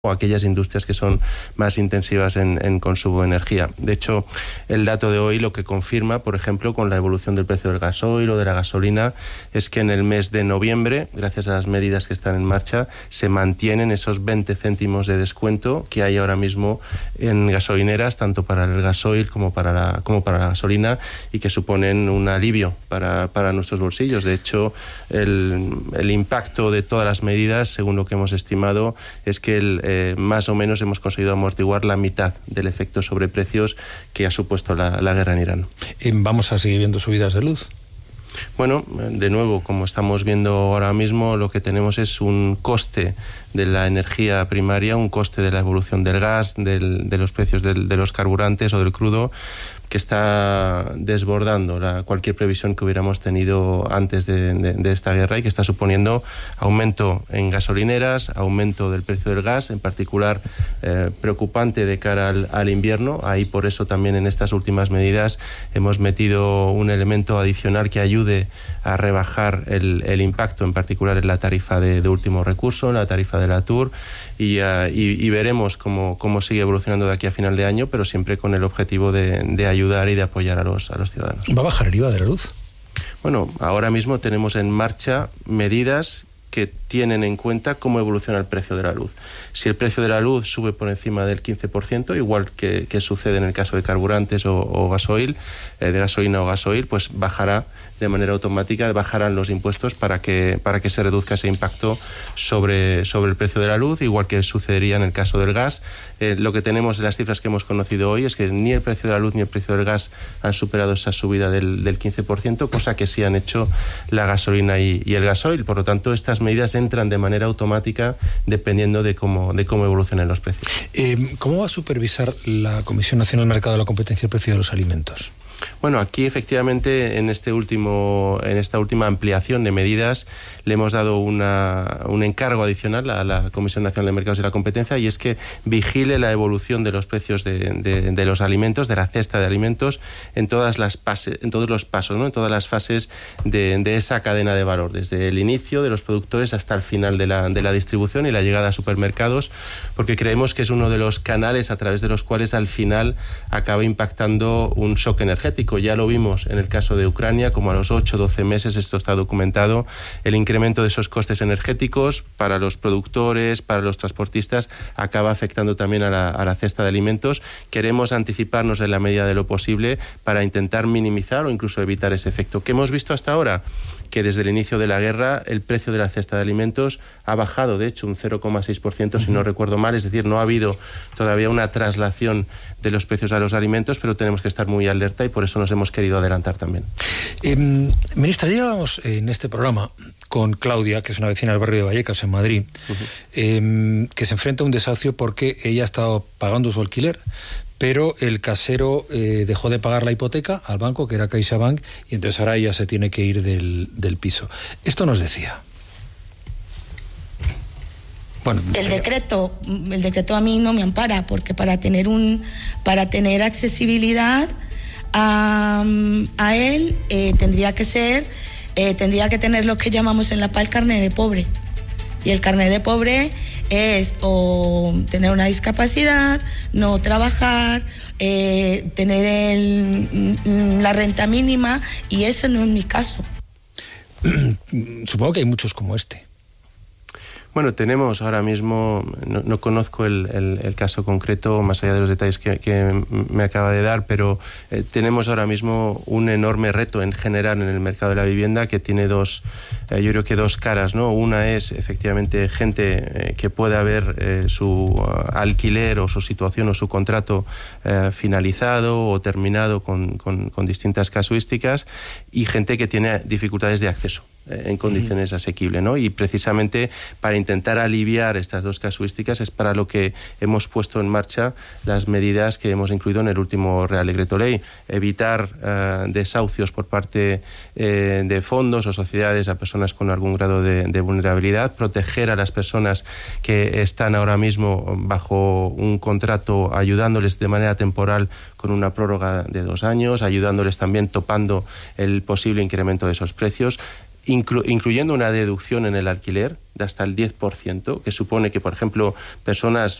o aquellas industrias que son más intensivas en consumo de energía. De hecho, el dato de hoy lo que confirma, por ejemplo, con la evolución del precio del gasoil o de la gasolina, es que en el mes de noviembre, gracias a las medidas que están en marcha, se mantienen esos 20 céntimos de descuento que hay ahora mismo en gasolineras, tanto para el gasoil como para la gasolina, y que suponen un alivio para nuestros bolsillos. De hecho, el impacto de todas las medidas, según lo que hemos estimado, es que más o menos hemos conseguido amortiguar la mitad del efecto sobre precios que ha supuesto la guerra en Irán. ¿Vamos a seguir viendo subidas de luz? Bueno, de nuevo, como estamos viendo ahora mismo, lo que tenemos es un coste de la energía primaria, un coste de la evolución del gas, de los precios de los carburantes o del crudo, que está desbordando cualquier previsión que hubiéramos tenido antes de esta guerra, y que está suponiendo aumento en gasolineras, aumento del precio del gas, en particular preocupante de cara al invierno. Ahí, por eso, también en estas últimas medidas hemos metido un elemento adicional que ayude a rebajar el impacto, en particular en la tarifa de último recurso, en la tarifa de la TUR, y veremos cómo sigue evolucionando de aquí a final de año, pero siempre con el objetivo de ayudar y de apoyar a los ciudadanos. ¿Va a bajar el IVA de la luz? Bueno, ahora mismo tenemos en marcha medidas que tienen en cuenta cómo evoluciona el precio de la luz. Si el precio de la luz sube por encima del 15%, igual que sucede en el caso de carburantes o gasoil, de gasolina o gasoil, pues bajará de manera automática, bajarán los impuestos para que se reduzca ese impacto sobre el precio de la luz, igual que sucedería en el caso del gas. Lo que tenemos en las cifras que hemos conocido hoy es que ni el precio de la luz ni el precio del gas han superado esa subida del 15%, cosa que sí han hecho la gasolina y el gasoil. Por lo tanto, estas medidas entran de manera automática dependiendo de cómo evolucionen los precios. ¿Cómo va a supervisar la Comisión Nacional del Mercado de la Competencia el precio de los alimentos? Bueno, aquí efectivamente en esta última ampliación de medidas le hemos dado un encargo adicional a la Comisión Nacional de Mercados y la Competencia, y es que vigile la evolución de los precios de los alimentos, de la cesta de alimentos, en todos los pasos, ¿no? En todas las fases de esa cadena de valor, desde el inicio de los productores hasta el final de la distribución y la llegada a supermercados, porque creemos que es uno de los canales a través de los cuales al final acaba impactando un shock energético. Ya lo vimos en el caso de Ucrania, como a los 8 o 12 meses, esto está documentado, el incremento de esos costes energéticos para los productores, para los transportistas, acaba afectando también a la cesta de alimentos. Queremos anticiparnos en la medida de lo posible para intentar minimizar o incluso evitar ese efecto. ¿Qué hemos visto hasta ahora? Que desde el inicio de la guerra el precio de la cesta de alimentos ha bajado, de hecho, un 0,6%, si no recuerdo mal, es decir, no ha habido todavía una traslación de los precios a los alimentos, pero tenemos que estar muy alerta y por eso nos hemos querido adelantar también. Ministra, ayer hablamos en este programa con Claudia, que es una vecina del barrio de Vallecas, en Madrid, que se enfrenta a un desahucio porque ella ha estado pagando su alquiler, pero el casero dejó de pagar la hipoteca al banco, que era CaixaBank, y entonces ahora ella se tiene que ir del piso. Esto nos decía. Bueno, el decreto a mí no me ampara, porque para tener accesibilidad a él tendría que tener lo que llamamos en la PA el carnet de pobre. Y el carnet de pobre es o tener una discapacidad, no trabajar, tener la renta mínima, y ese no es mi caso. Supongo que hay muchos como este. Bueno, tenemos ahora mismo, no conozco el caso concreto, más allá de los detalles que me acaba de dar, pero tenemos ahora mismo un enorme reto en general en el mercado de la vivienda, que tiene yo creo que dos caras, ¿no? Una es efectivamente gente que pueda ver su alquiler o su situación o su contrato finalizado o terminado con distintas casuísticas, y gente que tiene dificultades de acceso en condiciones asequibles, ¿no? Y precisamente para intentar aliviar estas dos casuísticas es para lo que hemos puesto en marcha las medidas que hemos incluido en el último Real Decreto Ley. Evitar desahucios por parte de fondos o sociedades a personas con algún grado de vulnerabilidad, proteger a las personas que están ahora mismo bajo un contrato, ayudándoles de manera temporal con una prórroga de 2 años, ayudándoles también topando el posible incremento de esos precios. incluyendo una deducción en el alquiler de hasta el 10%, que supone que, por ejemplo, personas